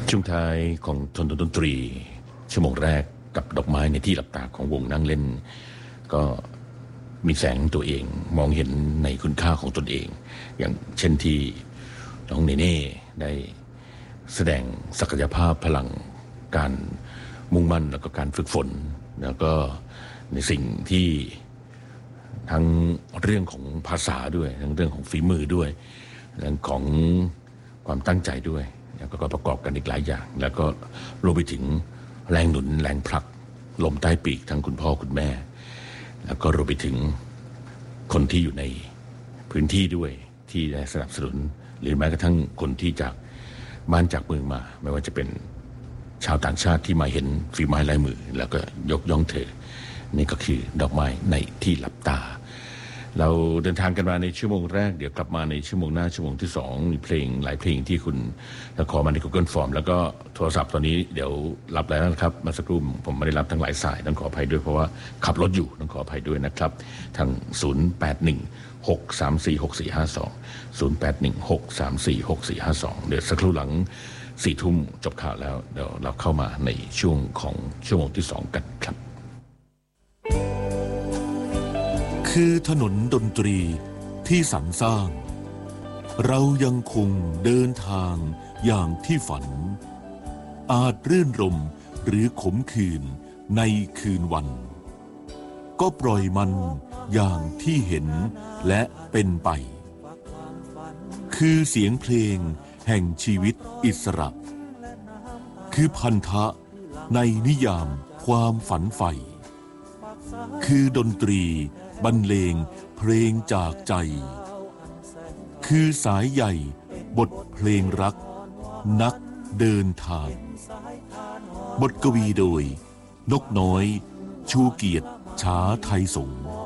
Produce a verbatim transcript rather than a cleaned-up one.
ช่วงท้ายของทนดนตรีชั่วโมงแรกกับดอกไม้ในที่หลับตาของวงนั่งเล่นก็มีแสงตัวเองมองเห็นในคุณค่าของตนเองอย่างเช่นที่น้องเนเน่ได้แสดงศักยภาพพลังการมุ่งมั่นแล้วก็การฝึกฝนแล้วก็ในสิ่งที่ทั้งเรื่องของภาษาด้วยทั้งเรื่องของฝีมือด้วยเรื่องของความตั้งใจด้วยแล้วก็ประกอบกันอีกหลายอย่างแล้วก็รวมไปถึงแรงหนุนแรงผลักลมใต้ปีกทั้งคุณพ่อคุณแม่แล้วก็รวมไปถึงคนที่อยู่ในพื้นที่ด้วยที่ได้สนับสนุนหรือแม้กระทั่งคนที่จากบ้านจากเมืองมาไม่ว่าจะเป็นชาวต่างชาติที่มาเห็นฝีไม้ลายมือแล้วก็ยกย่องเธอนี่ก็คือดอกไม้ในที่หลับตาเราเดินทางกันมาในชั่วโมงแรกเดี๋ยวกลับมาในชั่วโมงหน้าชั่วโมงที่สองมีเพลงหลายเพลงที่คุณขอมาใน Google Form แล้วก็โทรศัพท์ตอนนี้เดี๋ยวรับแล้วนะครับมาสักครู่ผมไม่ได้รับทั้งหลายสายต้องขออภัยด้วยเพราะว่าขับรถอยู่ต้องขออภัยด้วยนะครับทางศูนย์ แปด หนึ่ง หก สาม สี่ หก สี่ ห้า สอง ศูนย์ แปด หนึ่ง หก สาม สี่ หก สี่ ห้า สองเดี๋ยวสักครู่หลังสี่ทุ่มจบข่าวแล้วเดี๋ยวเราเข้ามาในช่วงของชั่วโมงที่สองกันครับคือถนนดนตรีที่สรรสร้างเรายังคงเดินทางอย่างที่ฝันอาจรื่นรมหรือขมขื่นในคืนวันก็ปล่อยมันอย่างที่เห็นและเป็นไปคือเสียงเพลงแห่งชีวิตอิสระคือพันธะในนิยามความฝันใฝ่คือดนตรีบรรเลงเพลงจากใจคือสายใหญ่บทเพลงรักนักเดินทางบทกวีโดยนกน้อยชูเกียรติช้าไทยสงฆ์